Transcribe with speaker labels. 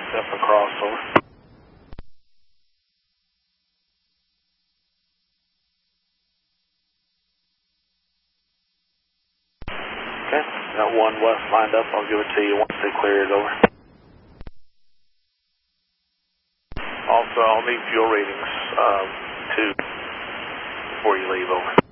Speaker 1: Step across, over. Okay, got one west lined up. I'll give it to you once they clear it, over. Also, I'll need fuel readings, too, before you leave, over.